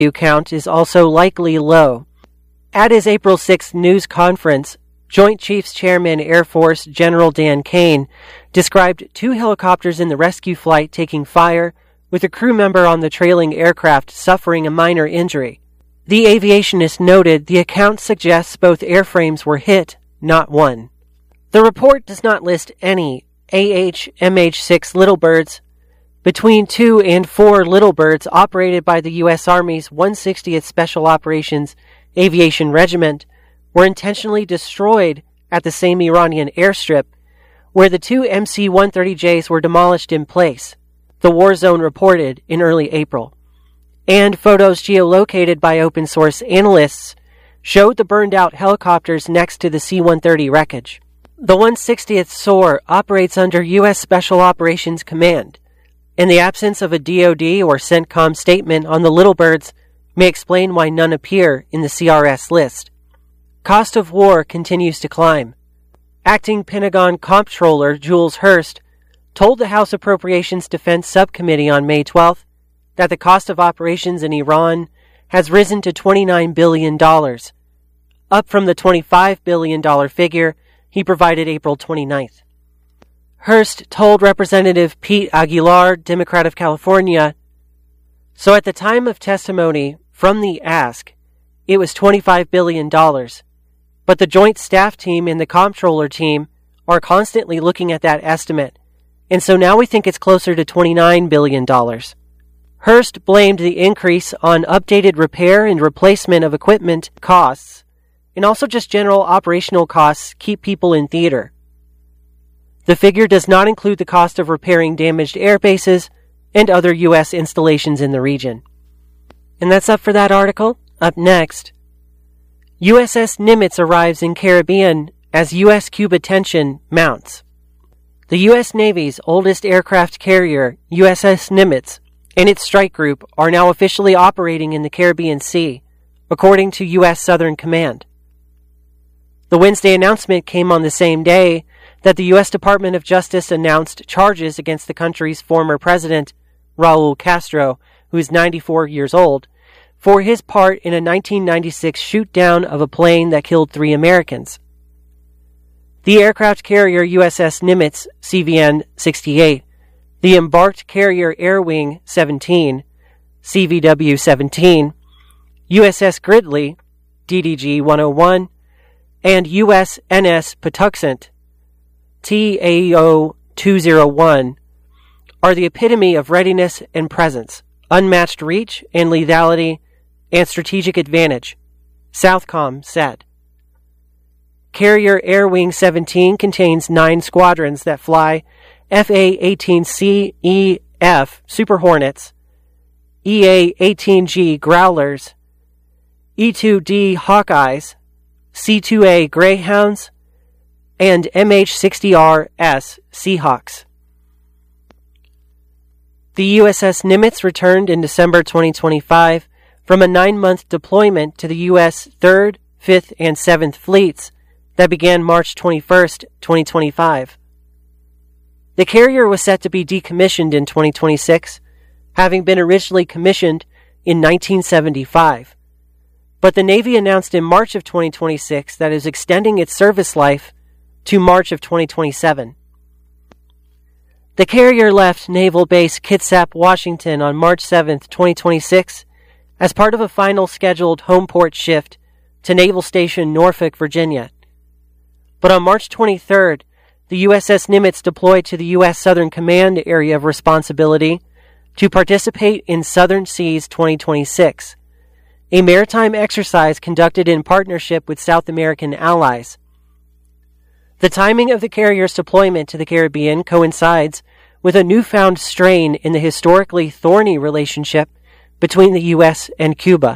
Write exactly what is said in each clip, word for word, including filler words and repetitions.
count is also likely low. At his April sixth news conference, Joint Chiefs Chairman Air Force General Dan Kane described two helicopters in the rescue flight taking fire, with a crew member on the trailing aircraft suffering a minor injury. The aviationist noted the account suggests both airframes were hit, not one. The report does not list any A H M H six Little Birds. Between two and four Little Birds operated by the U S Army's one hundred sixtieth Special Operations Aviation Regiment were intentionally destroyed at the same Iranian airstrip, where the two M C one thirty Js were demolished in place, the War Zone reported in early April. And photos geolocated by open-source analysts showed the burned-out helicopters next to the C one thirty wreckage. The one hundred sixtieth S O A R operates under U S Special Operations Command, and the absence of a D O D or CENTCOM statement on the Little Birds may explain why none appear in the C R S list. Cost of war continues to climb. Acting Pentagon Comptroller Jules Hurst told the House Appropriations Defense Subcommittee on May twelfth that the cost of operations in Iran has risen to twenty-nine billion dollars, up from the twenty-five billion dollars figure he provided April twenty-ninth. Hurst told Representative Pete Aguilar, Democrat of California, "So at the time of testimony from the ask, it was twenty-five billion dollars, but the Joint Staff Team and the Comptroller Team are constantly looking at that estimate, and so now we think it's closer to twenty-nine billion dollars. Hurst blamed the increase on updated repair and replacement of equipment costs, and also just general operational costs keep people in theater. The figure does not include the cost of repairing damaged air bases and other U S installations in the region." And that's up for that article. Up next, U S S Nimitz arrives in Caribbean as U S-Cuba tension mounts. The U S Navy's oldest aircraft carrier, U S S Nimitz, and its strike group are now officially operating in the Caribbean Sea, according to U S Southern Command. The Wednesday announcement came on the same day that the U S Department of Justice announced charges against the country's former president, Raul Castro, who is ninety-four years old, for his part in a nineteen ninety-six shoot-down of a plane that killed three Americans. The aircraft carrier U S S Nimitz, C V N sixty-eight, the embarked carrier Air Wing seventeen, C V W seventeen, U S S Gridley, D D G one oh one, and U S N S Patuxent, T A O two oh one, are the epitome of readiness and presence, unmatched reach and lethality, and strategic advantage, Southcom said. Carrier Air Wing seventeen contains nine squadrons that fly F A eighteen C E F Super Hornets, E A eighteen G Growlers, E two D Hawkeyes, C two A Greyhounds, and M H sixty R S Seahawks. The U S S Nimitz returned in December twenty twenty-five from a nine-month deployment to the U S third, fifth, and seventh Fleets that began March twenty-first, twenty twenty-five. The carrier was set to be decommissioned in twenty twenty-six, having been originally commissioned in nineteen seventy-five. But the Navy announced in March of twenty twenty-six that it is extending its service life to March of twenty twenty-seven. The carrier left Naval Base Kitsap, Washington on March seventh, twenty twenty-six as part of a final scheduled home port shift to Naval Station Norfolk, Virginia. But on March twenty-third, the U S S Nimitz deployed to the U S Southern Command area of responsibility to participate in Southern Seas twenty twenty-six, a maritime exercise conducted in partnership with South American allies. The timing of the carrier's deployment to the Caribbean coincides with a newfound strain in the historically thorny relationship between the U S and Cuba.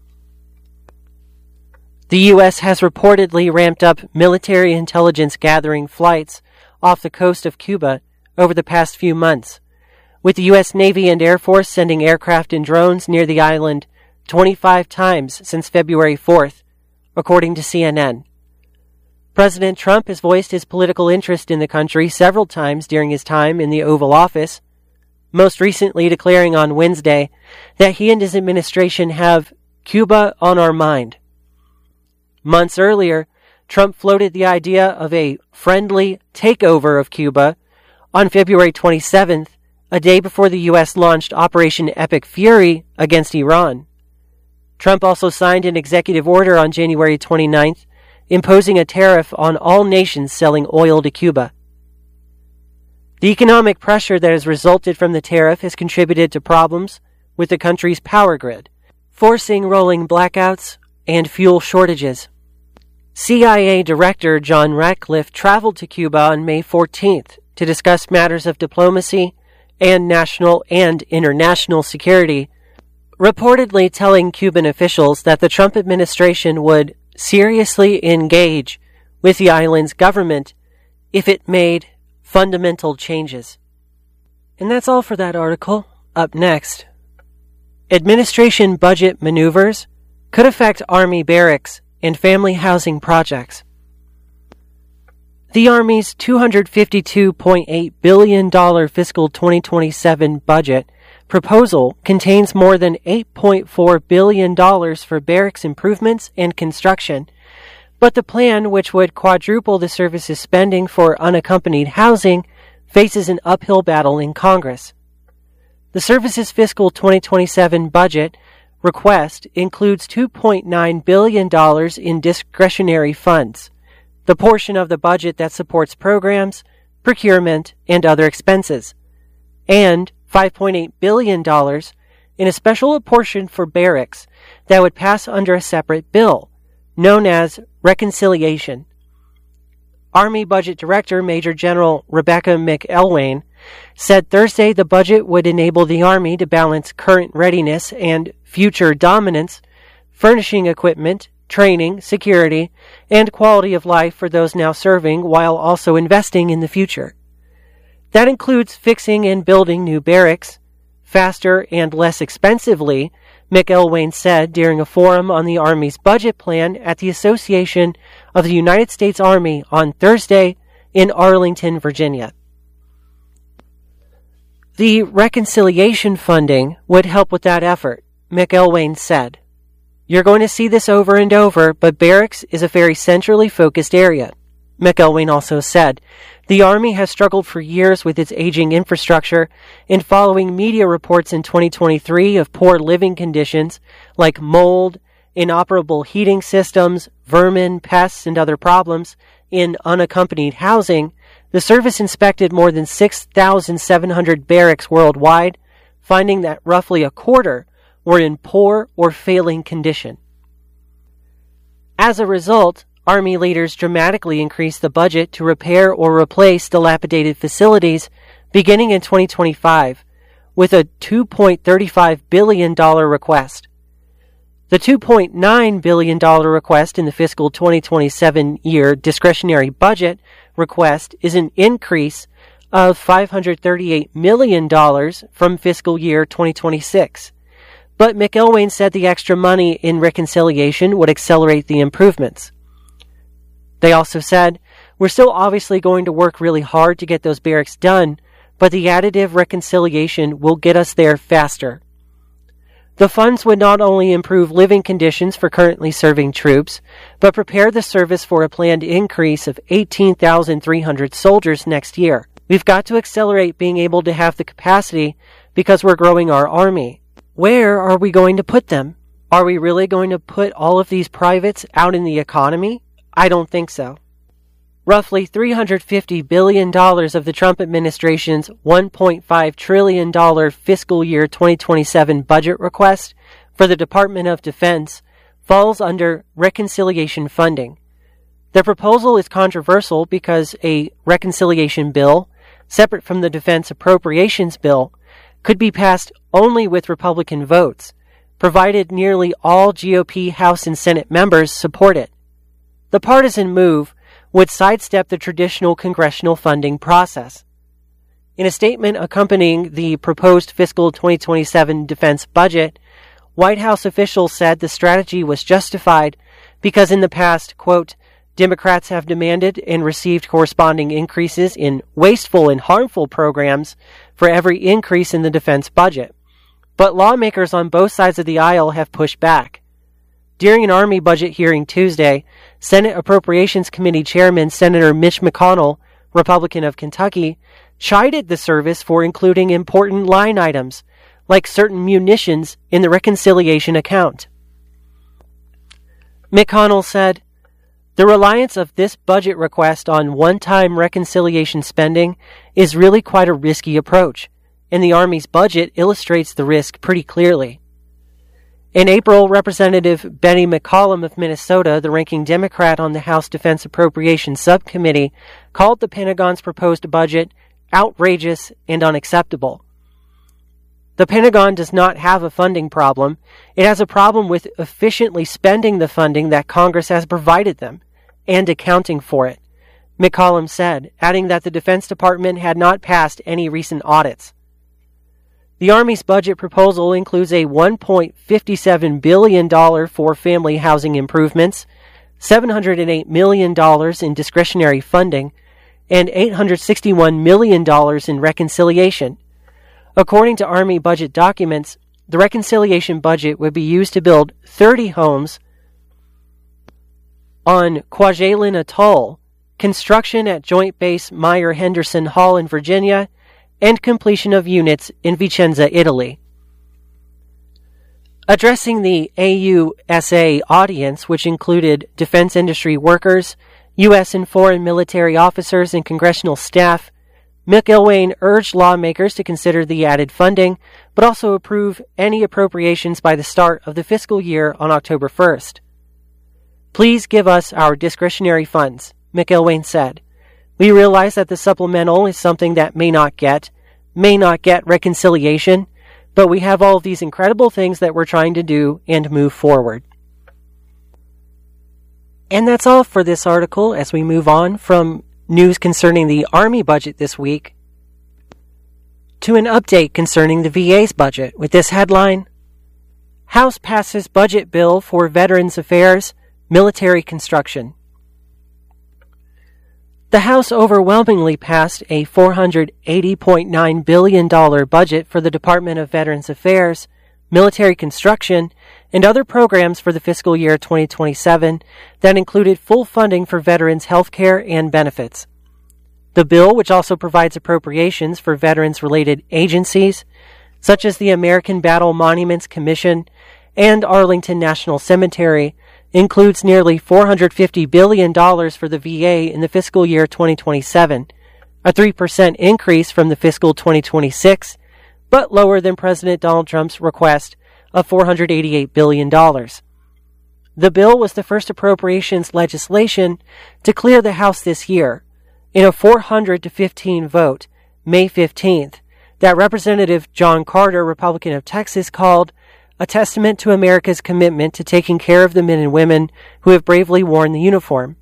The U S has reportedly ramped up military intelligence gathering flights off the coast of Cuba over the past few months, with the U S Navy and Air Force sending aircraft and drones near the island twenty-five times since February fourth, according to C N N. President Trump has voiced his political interest in the country several times during his time in the Oval Office, most recently declaring on Wednesday that he and his administration have Cuba on our mind. Months earlier, Trump floated the idea of a friendly takeover of Cuba on February twenty-seventh, a day before the U S launched Operation Epic Fury against Iran. Trump also signed an executive order on January twenty-ninth, imposing a tariff on all nations selling oil to Cuba. The economic pressure that has resulted from the tariff has contributed to problems with the country's power grid, forcing rolling blackouts and fuel shortages. C I A Director John Ratcliffe traveled to Cuba on May fourteenth to discuss matters of diplomacy and national and international security, reportedly telling Cuban officials that the Trump administration would seriously engage with the island's government if it made fundamental changes. And that's all for that article. Up next, administration budget maneuvers could affect Army barracks and family housing projects. The Army's two hundred fifty-two point eight billion dollars fiscal twenty twenty-seven budget proposal contains more than eight point four billion dollars for barracks improvements and construction, but the plan, which would quadruple the service's spending for unaccompanied housing, faces an uphill battle in Congress. The service's fiscal twenty twenty-seven budget request includes two point nine billion dollars in discretionary funds, the portion of the budget that supports programs, procurement, and other expenses, and five point eight billion dollars in a special apportion for barracks that would pass under a separate bill, known as reconciliation. Army Budget Director Major General Rebecca McElwain said Thursday the budget would enable the Army to balance current readiness and future dominance, furnishing equipment, training, security, and quality of life for those now serving while also investing in the future. That includes fixing and building new barracks, faster and less expensively, McElwain said during a forum on the Army's budget plan at the Association of the United States Army on Thursday in Arlington, Virginia. The reconciliation funding would help with that effort, McElwain said. You're going to see this over and over, but barracks is a very centrally focused area. McElwain also said, the Army has struggled for years with its aging infrastructure, and following media reports in twenty twenty-three of poor living conditions like mold, inoperable heating systems, vermin, pests, and other problems in unaccompanied housing, the service inspected more than six thousand seven hundred barracks worldwide, finding that roughly a quarter were in poor or failing condition. As a result, Army leaders dramatically increased the budget to repair or replace dilapidated facilities beginning in twenty twenty-five, with a two point three five billion dollars request. The two point nine billion dollars request in the fiscal twenty twenty-seven year discretionary budget request is an increase of five hundred thirty-eight million dollars from fiscal year twenty twenty-six. But McElwain said the extra money in reconciliation would accelerate the improvements. They also said, we're still obviously going to work really hard to get those barracks done, but the additive reconciliation will get us there faster. The funds would not only improve living conditions for currently serving troops, but prepare the service for a planned increase of eighteen thousand three hundred soldiers next year. We've got to accelerate being able to have the capacity because we're growing our Army. Where are we going to put them? Are we really going to put all of these privates out in the economy? I don't think so. Roughly three hundred fifty billion dollars of the Trump administration's one point five trillion dollars fiscal year twenty twenty-seven budget request for the Department of Defense falls under reconciliation funding. The proposal is controversial because a reconciliation bill, separate from the defense appropriations bill, could be passed only with Republican votes, provided nearly all G O P House and Senate members support it. The partisan move would sidestep the traditional congressional funding process. In a statement accompanying the proposed fiscal twenty twenty-seven defense budget, White House officials said the strategy was justified because in the past, quote, Democrats have demanded and received corresponding increases in wasteful and harmful programs for every increase in the defense budget. But lawmakers on both sides of the aisle have pushed back. During an Army budget hearing Tuesday, Senate Appropriations Committee Chairman Senator Mitch McConnell, Republican of Kentucky, chided the service for including important line items, like certain munitions, in the reconciliation account. McConnell said, "The reliance of this budget request on one-time reconciliation spending is really quite a risky approach, and the Army's budget illustrates the risk pretty clearly." In April, Representative Betty McCollum of Minnesota, the ranking Democrat on the House Defense Appropriations Subcommittee, called the Pentagon's proposed budget outrageous and unacceptable. The Pentagon does not have a funding problem. It has a problem with efficiently spending the funding that Congress has provided them and accounting for it, McCollum said, adding that the Defense Department had not passed any recent audits. The Army's budget proposal includes a one point five seven billion dollars for family housing improvements, seven hundred eight million dollars in discretionary funding, and eight hundred sixty-one million dollars in reconciliation. According to Army budget documents, the reconciliation budget would be used to build thirty homes on Kwajalein Atoll, construction at Joint Base Meyer-Henderson Hall in Virginia, and completion of units in Vicenza, Italy. Addressing the A U S A audience, which included defense industry workers, U S and foreign military officers, and congressional staff, McIlwain urged lawmakers to consider the added funding, but also approve any appropriations by the start of the fiscal year on October first. "Please give us our discretionary funds," McIlwain said. "We realize that the supplemental is something that may not get, may not get reconciliation, but we have all of these incredible things that we're trying to do and move forward." And that's all for this article as we move on from news concerning the Army budget this week to an update concerning the V A's budget with this headline: House passes budget bill for Veterans Affairs, military construction. The House overwhelmingly passed a four hundred eighty point nine billion dollars budget for the Department of Veterans Affairs, military construction, and other programs for the fiscal year twenty twenty-seven that included full funding for veterans' health care and benefits. The bill, which also provides appropriations for veterans-related agencies, such as the American Battle Monuments Commission and Arlington National Cemetery, includes nearly four hundred fifty billion dollars for the V A in the fiscal year twenty twenty-seven, a three percent increase from the fiscal twenty twenty-six, but lower than President Donald Trump's request of four hundred eighty-eight billion dollars. The bill was the first appropriations legislation to clear the House this year, in a four hundred to fifteen vote, May fifteenth, that Representative John Carter, Republican of Texas, called a testament to America's commitment to taking care of the men and women who have bravely worn the uniform.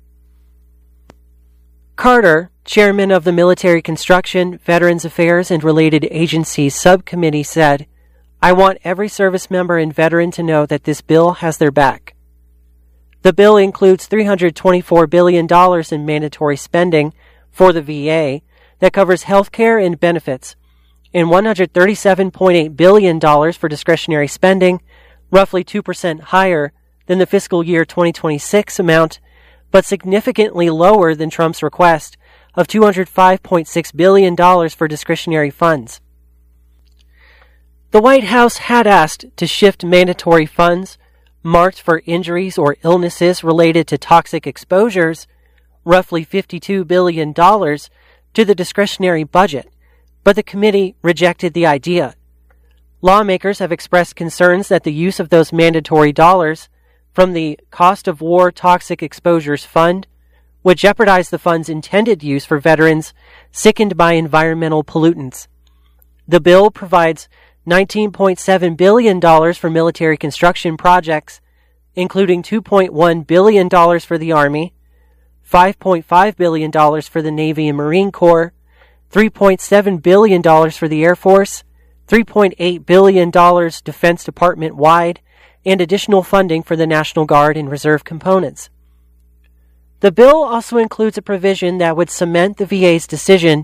Carter, chairman of the Military Construction, Veterans Affairs, and Related Agencies Subcommittee, said, "I want every service member and veteran to know that this bill has their back." The bill includes three hundred twenty-four billion dollars in mandatory spending for the V A that covers health care and benefits, and one hundred thirty-seven point eight billion dollars for discretionary spending, roughly two percent higher than the fiscal year twenty twenty-six amount, but significantly lower than Trump's request of two hundred five point six billion dollars for discretionary funds. The White House had asked to shift mandatory funds marked for injuries or illnesses related to toxic exposures, roughly fifty-two billion dollars, to the discretionary budget, but the committee rejected the idea. Lawmakers have expressed concerns that the use of those mandatory dollars from the Cost of War Toxic Exposures Fund would jeopardize the fund's intended use for veterans sickened by environmental pollutants. The bill provides nineteen point seven billion dollars for military construction projects, including two point one billion dollars for the Army, five point five billion dollars for the Navy and Marine Corps, three point seven billion dollars for the Air Force, three point eight billion dollars Defense Department-wide, and additional funding for the National Guard and Reserve components. The bill also includes a provision that would cement the V A's decision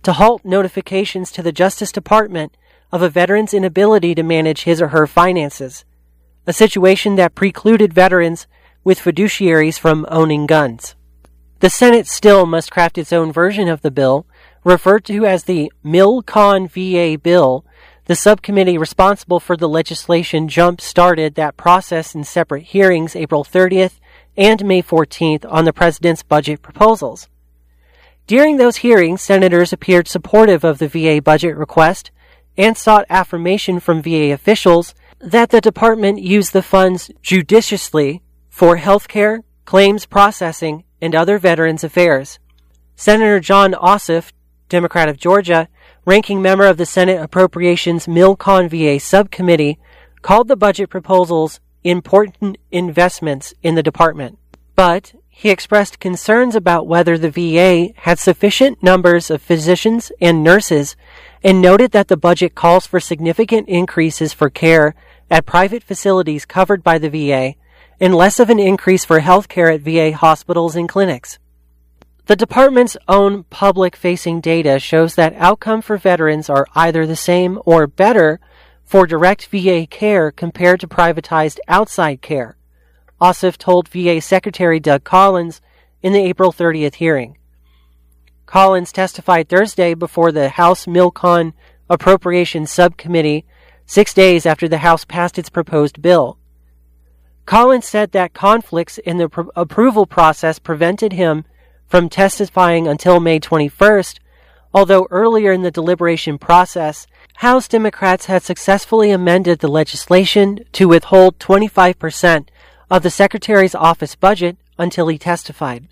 to halt notifications to the Justice Department of a veteran's inability to manage his or her finances, a situation that precluded veterans with fiduciaries from owning guns. The Senate still must craft its own version of the bill, referred to as the Milcon V A bill. The subcommittee responsible for the legislation jump-started that process in separate hearings April thirtieth and May fourteenth on the president's budget proposals. During those hearings, senators appeared supportive of the V A budget request and sought affirmation from V A officials that the department use the funds judiciously for health care, claims processing, and other veterans affairs. Senator John Ossoff, Democrat of Georgia, ranking member of the Senate Appropriations Milcon V A subcommittee, called the budget proposals important investments in the department. But he expressed concerns about whether the V A had sufficient numbers of physicians and nurses and noted that the budget calls for significant increases for care at private facilities covered by the V A and less of an increase for health care at V A hospitals and clinics. The department's own public-facing data shows that outcomes for veterans are either the same or better for direct V A care compared to privatized outside care, Ossoff told V A Secretary Doug Collins in the April thirtieth hearing. Collins testified Thursday before the House Milcon Appropriations Subcommittee, six days after the House passed its proposed bill. Collins said that conflicts in the pr- approval process prevented him from testifying until May twenty-first, although earlier in the deliberation process, House Democrats had successfully amended the legislation to withhold twenty-five percent of the Secretary's office budget until he testified.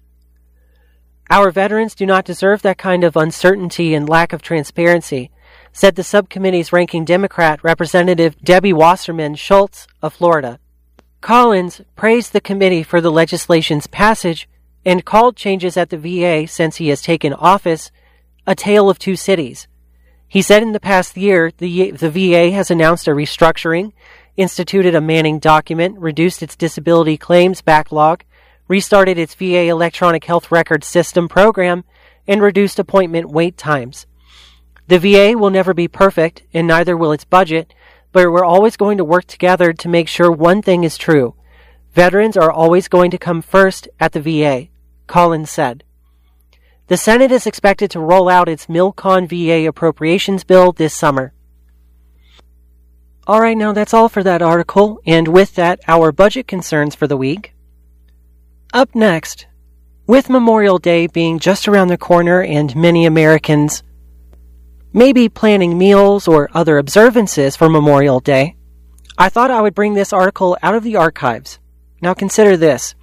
Our veterans do not deserve that kind of uncertainty and lack of transparency, said the subcommittee's ranking Democrat, Representative Debbie Wasserman Schultz of Florida. Collins praised the committee for the legislation's passage and called changes at the V A since he has taken office a tale of two cities. He said in the past year, the, the V A has announced a restructuring, instituted a Manning document, reduced its disability claims backlog, restarted its V A electronic health record system program, and reduced appointment wait times. The V A will never be perfect, and neither will its budget, but we're always going to work together to make sure one thing is true. Veterans are always going to come first at the V A, Collins said. The Senate is expected to roll out its Milcon V A appropriations bill this summer. All right, now that's all for that article, and with that, our budget concerns for the week. Up next, with Memorial Day being just around the corner and many Americans maybe planning meals or other observances for Memorial Day, I thought I would bring this article out of the archives. Now consider this.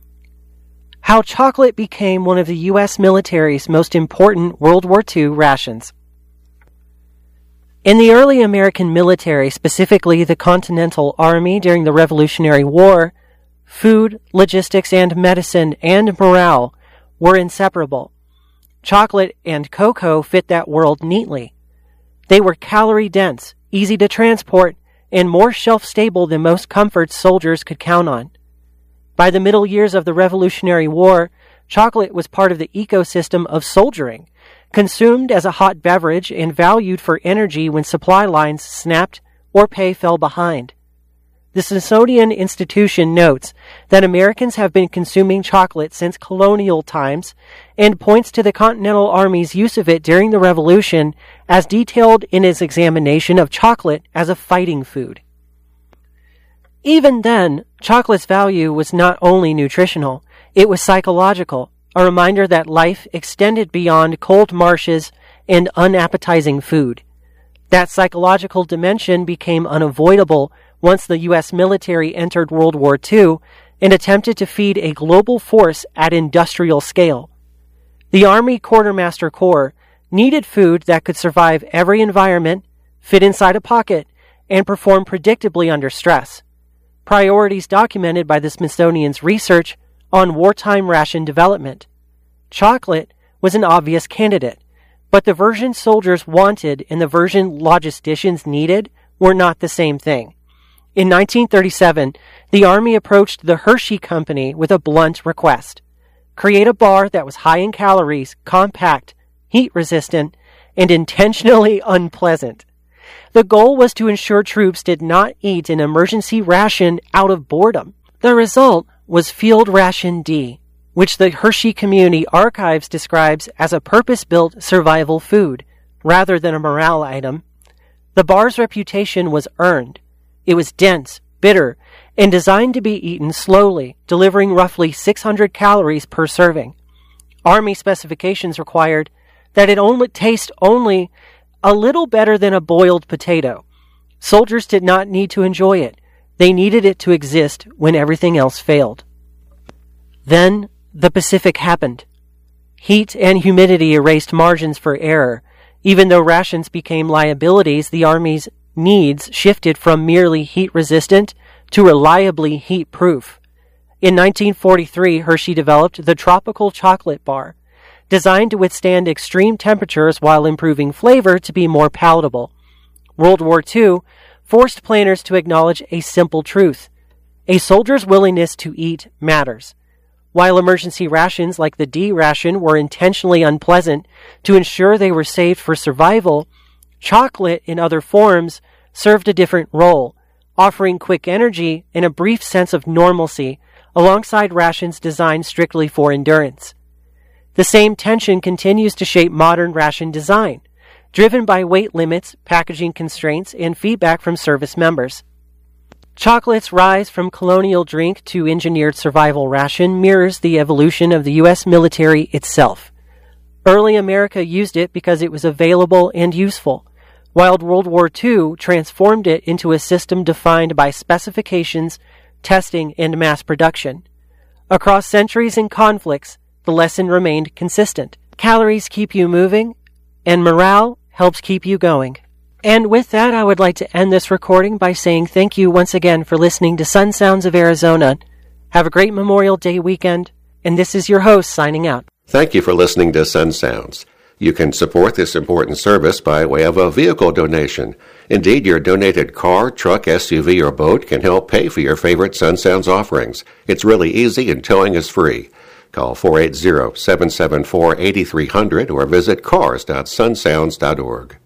How chocolate became one of the U S military's most important World War Two rations. In the early American military, specifically the Continental Army during the Revolutionary War, food, logistics, and medicine and morale were inseparable. Chocolate and cocoa fit that world neatly. They were calorie-dense, easy to transport, and more shelf-stable than most comforts soldiers could count on. By the middle years of the Revolutionary War, chocolate was part of the ecosystem of soldiering, consumed as a hot beverage and valued for energy when supply lines snapped or pay fell behind. The Smithsonian Institution notes that Americans have been consuming chocolate since colonial times and points to the Continental Army's use of it during the Revolution as detailed in its examination of chocolate as a fighting food. Even then, chocolate's value was not only nutritional, it was psychological, a reminder that life extended beyond cold marshes and unappetizing food. That psychological dimension became unavoidable once the U S military entered World War Two and attempted to feed a global force at industrial scale. The Army Quartermaster Corps needed food that could survive every environment, fit inside a pocket, and perform predictably under stress. Priorities documented by the Smithsonian's research on wartime ration development. Chocolate was an obvious candidate, but the version soldiers wanted and the version logisticians needed were not the same thing. In nineteen thirty-seven, the Army approached the Hershey Company with a blunt request. Create a bar that was high in calories, compact, heat-resistant, and intentionally unpleasant. The goal was to ensure troops did not eat an emergency ration out of boredom. The result was Field Ration D, which the Hershey Community Archives describes as a purpose-built survival food, rather than a morale item. The bar's reputation was earned. It was dense, bitter, and designed to be eaten slowly, delivering roughly six hundred calories per serving. Army specifications required that it only taste only a little better than a boiled potato. Soldiers did not need to enjoy it. They needed it to exist when everything else failed. Then, the Pacific happened. Heat and humidity erased margins for error. Even though rations became liabilities, the Army's needs shifted from merely heat-resistant to reliably heat-proof. In nineteen forty-three, Hershey developed the Tropical Chocolate Bar, designed to withstand extreme temperatures while improving flavor to be more palatable. World War Two forced planners to acknowledge a simple truth. A soldier's willingness to eat matters. While emergency rations like the D ration were intentionally unpleasant to ensure they were saved for survival, chocolate in other forms served a different role, offering quick energy and a brief sense of normalcy alongside rations designed strictly for endurance. The same tension continues to shape modern ration design, driven by weight limits, packaging constraints, and feedback from service members. Chocolate's rise from colonial drink to engineered survival ration mirrors the evolution of the U S military itself. Early America used it because it was available and useful, while World War Two transformed it into a system defined by specifications, testing, and mass production. Across centuries and conflicts, the lesson remained consistent. Calories keep you moving, and morale helps keep you going. And with that, I would like to end this recording by saying thank you once again for listening to Sun Sounds of Arizona. Have a great Memorial Day weekend, and this is your host signing out. Thank you for listening to Sun Sounds. You can support this important service by way of a vehicle donation. Indeed, your donated car, truck, S U V, or boat can help pay for your favorite Sun Sounds offerings. It's really easy and towing is free. Call four eight zero, seven seven four, eight three zero zero or visit cars dot sun sounds dot org.